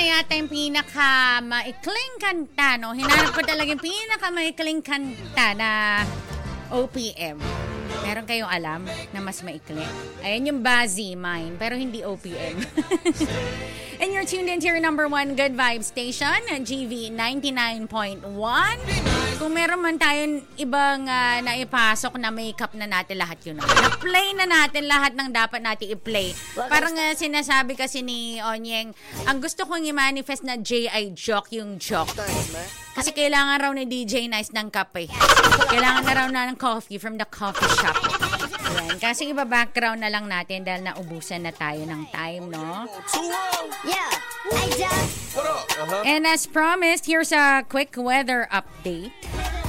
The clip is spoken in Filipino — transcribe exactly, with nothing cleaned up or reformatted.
yata yung pinaka maikling kanta, no? Hinanap ko talaga yung pinaka maikling kanta na O P M. Meron kayong alam na mas maikli? Ayan yung Bazzy, mine, pero hindi O P M. And you're tuned into your number one good vibe station, G V ninety-nine point one. Kung meron man tayong ibang uh, naipasok na makeup na natin lahat yun. Na-play na natin lahat ng dapat natin i-play. Parang uh, sinasabi kasi ni Onyeng, ang gusto kong i-manifest na J I joke yung joke. Kasi kailangan raw ni D J Nice ng kape. Kailangan na raw na ng coffee from the coffee shop. Ayan. Kasi iba-background na lang natin dahil naubusan na tayo ng time, no? Yeah, I just... And as promised, here's a quick weather update.